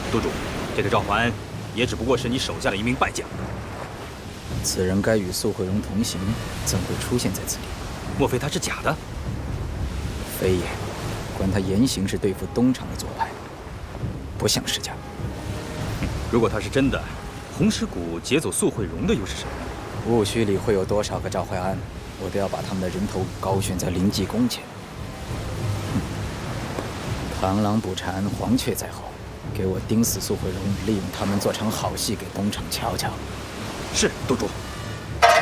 督主，这个赵桓也只不过是你手下的一名败将。 此人该与素慧荣同行，怎会出现在此地？ 莫非他是假的？ 非也，观他言行是对付东厂的做派，不像是假。 如果他是真的，红石谷劫走素慧荣的又是谁呢？ 戊戌里会有多少个赵怀安？我都要把他们的人头高悬在灵济宫前。螳螂捕蝉，黄雀在后。给我盯死素慧荣，利用他们做场好戏给东厂瞧瞧。 是，督主。